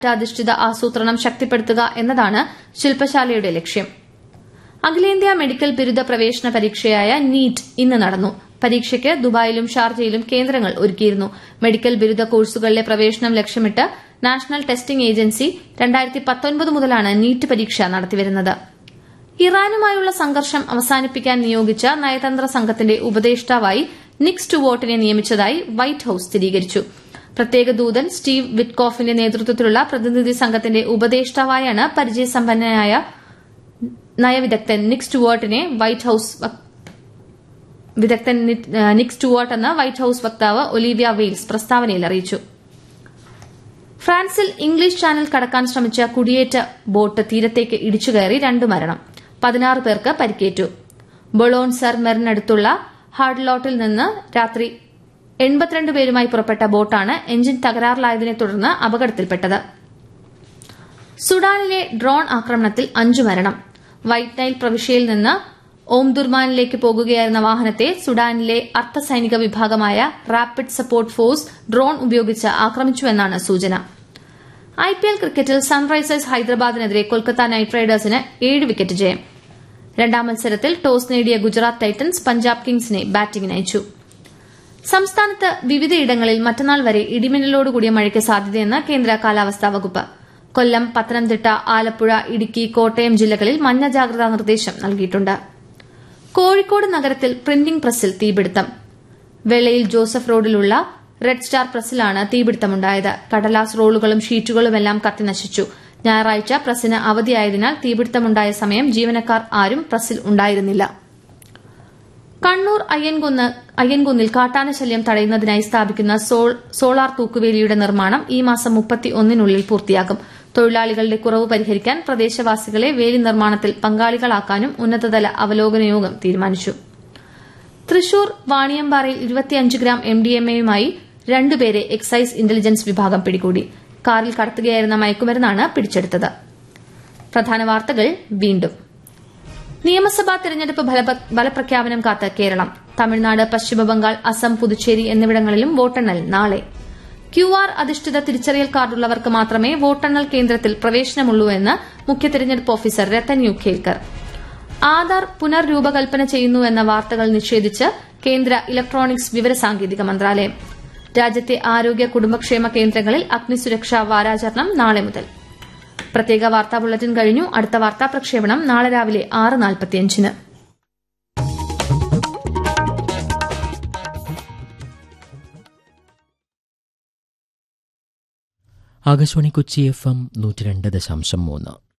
അധിഷ്ഠിത ആസൂത്രണം ശക്തിപ്പെടുത്തുക എന്നതാണ് ശില്പശാലയുടെ ലക്ഷ്യം. അഖിലേന്ത്യാ മെഡിക്കൽ ബിരുദ പ്രവേശന പരീക്ഷയായ നീറ്റ് ഇന്ന് നടന്നു. പരീക്ഷയ്ക്ക് ദുബായിലും ഷാർജയിലും കേന്ദ്രങ്ങൾ ഒരുക്കിയിരുന്നു. മെഡിക്കൽ ബിരുദ കോഴ്സുകളിലെ പ്രവേശനം ലക്ഷ്യമിട്ട് നാഷണൽ ടെസ്റ്റിംഗ് ഏജൻസി 2019 മുതലാണ് നീറ്റ് പരീക്ഷ നടത്തിവരുന്നത്. ഇറാനുമായുള്ള സംഘർഷം അവസാനിപ്പിക്കാൻ നിയോഗിച്ച നയതന്ത്ര സംഘത്തിന്റെ ഉപദേഷ്ടാവായി നിക് സ്റ്റുവർട്ടിനെ നിയമിച്ചതായി വൈറ്റ് ഹൌസ് സ്ഥിരീകരിച്ചു. പ്രത്യേക ദൂതൻ സ്റ്റീവ് വിറ്റ്കോഫിന്റെ നേതൃത്വത്തിലുള്ള പ്രതിനിധി സംഘത്തിന്റെ ഉപദേഷ്ടാവായാണ് പരിചയസമ്പന്നനായ നയവിദഗ്ധൻ നിക് സ്റ്റുവർട്ടിനെ വൈറ്റ് ഹൌസ് വക്താവ് ഒലീവിയ വെയിൽസ് പ്രസ്താവനയിൽ അറിയിച്ചു. ഫ്രാൻസിൽ ഇംഗ്ലീഷ് ചാനൽ കടക്കാൻ ശ്രമിച്ച കുടിയേറ്റ ബോട്ട് തീരത്തേക്ക് ഇടിച്ചുകയറി 2 മരണം, 16 പേർക്ക് പരിക്കേറ്റു. ബൊളോൺ സർ മെറിനടുത്തുള്ള ഹാർഡ്ലോട്ടിൽ നിന്ന് രാത്രി 82 പേരുമായി പുറപ്പെട്ട ബോട്ടാണ് എഞ്ചിൻ തകരാറിലായതിനെ തുടർന്ന് അപകടത്തിൽപ്പെട്ടത്. സുഡാനിലെ ഡ്രോൺ ആക്രമണത്തിൽ 5 മരണം. വൈറ്റ് നൈൽ പ്രവിശ്യയിൽ നിന്ന് ഓംദുർമാനിലേക്ക് പോകുകയായിരുന്ന വാഹനത്തെ സുഡാനിലെ അർദ്ധസൈനിക വിഭാഗമായ റാപ്പിഡ് സപ്പോർട്ട് ഫോഴ്സ് ഡ്രോൺ ഉപയോഗിച്ച് ആക്രമിച്ചുവെന്നാണ് സൂചന. IPL ക്രിക്കറ്റിൽ സൺറൈസേഴ്സ് ഹൈദരാബാദിനെതിരെ കൊൽക്കത്ത നൈറ്റ് റൈഡേഴ്സിന് 7 വിക്കറ്റ് ജയം. രണ്ടാം മത്സരത്തിൽ ടോസ് നേടിയ ഗുജറാത്ത് ടൈറ്റൻസ് പഞ്ചാബ് കിങ്സിനെ ബാറ്റിംഗിനയച്ചു. സംസ്ഥാനത്ത് വിവിധയിടങ്ങളിൽ മറ്റന്നാൾ വരെ ഇടിമിന്നലോടുകൂടിയ മഴയ്ക്ക് സാധ്യതയെന്ന് കേന്ദ്ര കാലാവസ്ഥാ വകുപ്പ്. കൊല്ലം, പത്തനംതിട്ട, ആലപ്പുഴ, ഇടുക്കി, കോട്ടയം ജില്ലകളിൽ മഞ്ഞ ജാഗ്രതാ നിർദ്ദേശം നൽകിയിട്ടുണ്ട്. കോഴിക്കോട് നഗരത്തിൽ പ്രിന്റിംഗ് പ്രസ്സിൽ തീപിടുത്തം. വെള്ളയിൽ ജോസഫ് റോഡിലുള്ള റെഡ് സ്റ്റാർ പ്രസ്സിലാണ് തീപിടുത്തമുണ്ടായത്. കടലാസ് റോളുകളും ഷീറ്റുകളുമെല്ലാം കത്തിനശിച്ചു. ഞായറാഴ്ച പ്രസ്സിന് അവധിയായതിനാൽ തീപിടുത്തമുണ്ടായ സമയം ജീവനക്കാർ ആരും പ്രസ്സിൽ ഉണ്ടായിരുന്നില്ല. കണ്ണൂർ അയ്യൻകുന്നിൽ കാട്ടാനശല്യം തടയുന്നതിനായി സ്ഥാപിക്കുന്ന സോളാർ തൂക്കുവേലിയുടെ നിർമ്മാണം ഈ മാസം 31-നുള്ളിൽ പൂർത്തിയാകും. തൊഴിലാളികളുടെ കുറവ് പരിഹരിക്കാൻ പ്രദേശവാസികളെ വേലി നിർമ്മാണത്തിൽ പങ്കാളികളാക്കാനും ഉന്നതതല അവലോകന യോഗം തീരുമാനിച്ചു. തൃശൂർ വാണിയമ്പാറയിൽ 25 ഗ്രാം MDMA-യുമായി 2 പേരെ എക്സൈസ് ഇന്റലിജൻസ് വിഭാഗം പിടികൂടി. കാറിൽ കടത്തുകയായിരുന്ന മയക്കുമരുന്നാണ് പിടിച്ചെടുത്തത്. പ്രധാന വാർത്തകൾ വീണ്ടും. നിയമസഭാ തെരഞ്ഞെടുപ്പ് ഫലപ്രഖ്യാപനം കാത്ത് കേരളം. തമിഴ്നാട്, പശ്ചിമബംഗാൾ, അസം, പുതുച്ചേരി എന്നിവിടങ്ങളിലും വോട്ടെണ്ണൽ നാളെ. QR അധിഷ്ഠിത തിരിച്ചറിയൽ കാർഡുള്ളവർക്ക് മാത്രമേ വോട്ടെണ്ണൽ കേന്ദ്രത്തിൽ പ്രവേശനമുള്ളൂ എന്ന് മുഖ്യ തെരഞ്ഞെടുപ്പ് ഓഫീസർ രത്തൻ യു ഖേൽക്കർ. ആധാർ പുനർരൂപകൽപ്പന ചെയ്യുന്നുവെന്ന വാർത്തകൾ നിഷേധിച്ച് കേന്ദ്ര ഇലക്ട്രോണിക്സ് വിവരസാങ്കേതിക മന്ത്രാലയം. രാജ്യത്തെ ആരോഗ്യ കുടുംബക്ഷേമ കേന്ദ്രങ്ങളിൽ അഗ്നിസുരക്ഷാ വാരാചരണം നാളെ മുതൽ. പ്രത്യേക വാർത്താ ബുള്ളറ്റിൻ കഴിഞ്ഞു. അടുത്ത വാർത്താ പ്രക്ഷേപണം നാളെ രാവിലെ 6:45-ന്. ആകാശവാണി കൊച്ചി FM 102.3